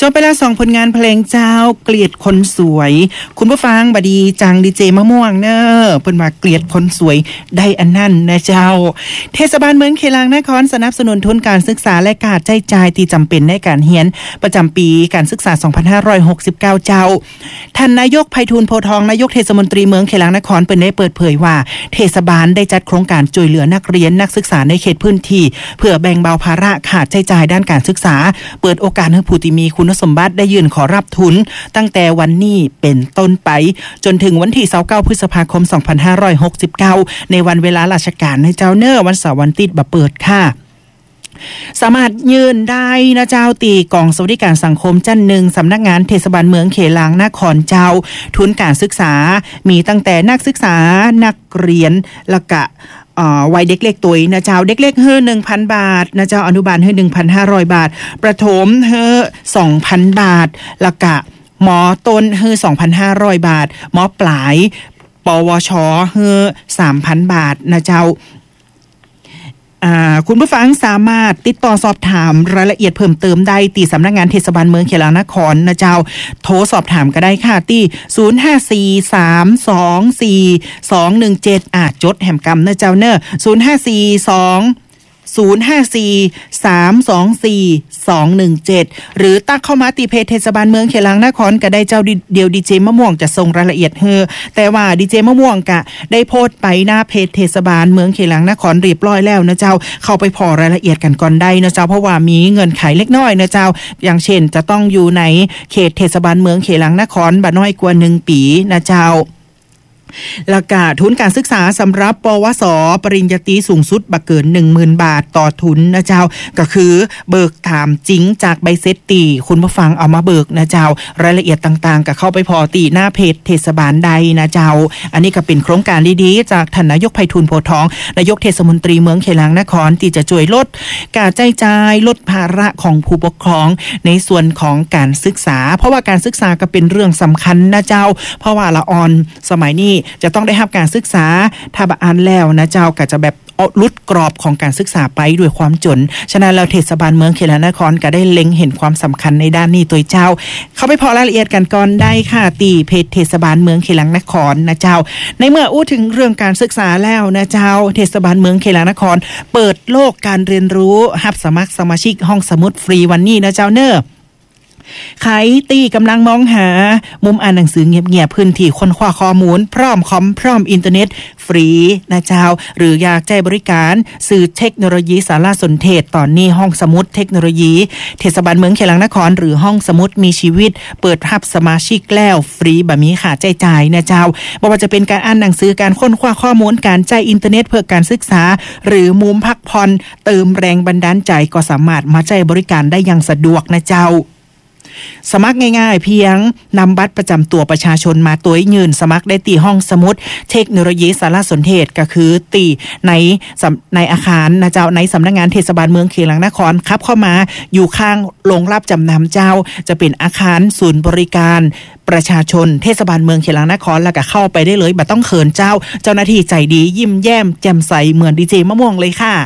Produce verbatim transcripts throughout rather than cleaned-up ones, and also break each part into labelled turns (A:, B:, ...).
A: บไปแล้วสองผลงานเพลงเจ้าเกลียดคนสวยคุณผู้ฟังบดีจังดีเจมะม่วงเนอะเพิ่นว่าเกลียดคนสวยได้อันนั้นนะเจ้าเทศบาลเมืองเขลางนครสนับสนุนทุนการศึกษาและการใช้จ่ายที่จำเป็นในการเรียนประจำปีการศึกษาสองพันห้าร้อยหกสิบเก้าเจ้าท่านนายกไพฑูรย์โพทองนายกเทศมนตรีเมืองเขลางนครเปิ้นได้เปิดเผยว่าเทศบาลได้จัดโครงการช่วยเหลือนักเรียนนักศึกษาในเขตพื้นที่เพื่อแบ่งเบาภาระค่าใช้จ่ายด้านการศึกษาเปิดโอกาสให้ผู้ที่มีคุณสมบัติได้ยื่นขอรับทุนตั้งแต่วันนี้เป็นต้นไปจนถึงวันที่ยี่สิบเก้าพฤษภาคมสองพันห้าร้อยหกสิบเก้าในวันเวลาราชการในเจ้าเนอวันเสาร์วันอาทิตย์บ่เปิดค่ะสามารถยืนได้นะเจ้าตีกองสวัสดิการสังคมจันหนึ่งสำนักงานเทศบาลเมืองเขลางนครเจ้าทุนการศึกษามีตั้งแต่นักศึกษานักเรียนแล้วก็อ่อวัยเด็กเล็กตัวนะเจ้าเด็กเล็กเฮ้อ หนึ่งพัน บาทนะเจ้าอนุบาลเฮ้อ หนึ่งพันห้าร้อย บาทประถมเฮ้อ สองพัน บาทแล้วก็หมอต้นเฮ้อ สองพันห้าร้อย บาทหมอปลายปวชเฮ้อ สามพัน บาทนะเจ้าอ่าคุณผู้ฟังสามารถติดต่อสอบถามรายละเอียดเพิ่มเติมได้ที่สำนักงานเทศบาลเมืองเขลางนครนะเจ้าโทรสอบถามก็ได้ค่ะที่ศูนย์ ห้า สี่ สาม สอง สี่ สอง หนึ่ง เจ็ดอ่ะจดแหมกำนะเจ้าเนอะศูนย์ ห้า สี่ สอง ศูนย์ ห้า สี่ สาม สอง สี่ สอง หนึ่ง เจ็ดหรือตักเข้ามาตีเพจเทศบาลเมืองเขลางนครก็ได้เจ้าเดียวดีเจมะม่วงจะส่งรายละเอียดเฮอแต่ว่าดีเจมะม่วงกะได้โพสต์ไปหน้าเพจเทศบาลเมืองเขลางนครเรียบร้อยแล้วนะเจ้าเข้าไปพอรายละเอียดกันก่อนได้นะเจ้าเพราะว่ามีเงินไขเล็กน้อยนะเจ้าอย่างเช่นจะต้องอยู่ในเขตเทศบาลเมืองเขลางนครบ่น้อยกว่าหนึ่งปีนะเจ้าแล้วก็ทุนการศึกษาสำหรับปวสปริญญาตรีสูงสุดบ่เกิน หนึ่งหมื่น บาทต่อทุนนะเจ้าก็คือเบิกถามจริงจากใบเสร็จตีคุณผู้ฟังเอามาเบิกนะเจ้ารายละเอียดต่างๆก็เข้าไปพอตีหน้าเพจเทศบาลใดนะเจ้าอันนี้ก็เป็นโครงการดีๆจากท่านนายกไพฑูรย์โพทองนายกเทศมนตรีเมืองเขลางนครที่จะช่วยลดการใช้จ่ายลดภาระของผู้ปกครองในส่วนของการศึกษาเพราะว่าการศึกษาก็เป็นเรื่องสำคัญนะเจ้าเพราะว่าละออนสมัยนี้จะต้องได้รับการศึกษาถ้าบ่อ่านแล้วนะเจ้าก็จะแบบลุดกรอบของการศึกษาไปด้วยความจนฉะนั้นแล้วเทศบาลเมืองเขลางนครก็ได้เล็งเห็นความสำคัญในด้านนี้ตัวเจ้าเข้าไปพอรายละเอียดกันก่อนได้ค่ะตีเพจเทศบาลเมืองเขลางนครนะเจ้าในเมื่ออู้ถึงเรื่องการศึกษาแล้วนะเจ้าเทศบาลเมืองเขลางนครเปิดโลกการเรียนรู้รับสมัครสมาชิกห้องสมุดฟรีวันนี้นะเจ้าเนอะใครตีกำลังมองหามุมอ่านหนังสือเงียบๆพื้นที่ค้นคว้าข้อมูลพร้อมคอมพร้อมอินเทอร์เน็ตฟรีนะเจ้าหรืออยากใช้บริการสื่อเทคโนโลยีสารสนเทศตอนนี้ห้องสมุดเทคโนโลยีเทศบาลเมืองเขลางนครหรือห้องสมุดมีชีวิตเปิดรับสมาชิกแล้วฟรีบ่มีค่าใช้จ่ายนะเจ้าบ่ว่าจะเป็นการอ่านหนังสือการค้นคว้าข้อมูลการใช้อินเทอร์เน็ตเพื่อการศึกษาหรือมุมพักผ่อนเติมแรงบันดาลใจก็สามารถมาใช้บริการได้อย่างสะดวกนะเจ้าสมัครง่ายๆเพียงนำบัตรประจำตัวประชาชนมาตัวยืนสมัครได้ที่ห้องสมุดเทคโนโลยีสารสนเทศก็คือตีในในอาคารนะเจ้าในสำนักงานเทศบาลเมืองเขลางนครครับเข้ามาอยู่ข้างโรงรับจำนำเจ้าจะเป็นอาคารศูนย์บริการประชาชนเทศบาลเมืองเขลางนครแล้วก็เข้าไปได้เลยบ่ต้องเขินเจ้าเจ้าหน้าที่ใจดียิ้มแย้มแจ่มใสเหมือนดีเจมะม่วงเลยค่ะ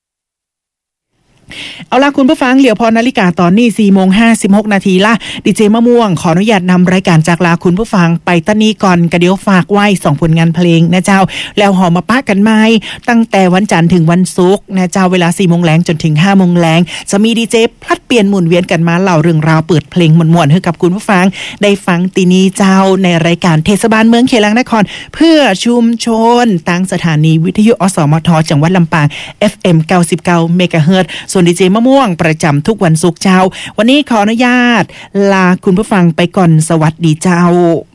A: เอาล่ะคุณผู้ฟังเหลียวพอนาฬิกาตอนนี้ สี่โมงห้าสิบหก นาทีละดีเจมะม่วงขออนุญาตนำรายการจากลาคุณผู้ฟังไปตะนี้ก่อนกระเดี๋ยวฝากไว้สองผลงานเพลงนะเจ้าแล้วหอมาปะกันใหม่ตั้งแต่วันจันทร์ถึงวันศุกร์นะเจ้าเวลา สี่โมงแลงจนถึง ห้าโมงแลงจะมีดีเจพลัดเปลี่ยนหมุนเวียนกันมาเล่าเรื่องราวเปิดเพลงม่วนๆให้กับคุณผู้ฟังได้ฟังตีนี้เจ้าในรายการเทศบาลเมืองเขลางนครเพื่อชุมชนตั้งสถานีวิทยุอสมทจังหวัดลำปาง เอฟ เอ็ม เก้าสิบเก้า เมกะเฮิรตซ์ส่วนดีเจมะม่วงประจำทุกวันศุกร์เจ้าวันนี้ขออนุญาตลาคุณผู้ฟังไปก่อนสวัสดีเจ้า